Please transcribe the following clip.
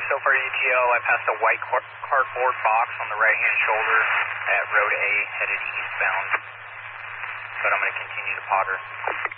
so far ETL, I passed a white cardboard box on the right-hand shoulder at Road A, headed eastbound, but I'm going to continue to Potter.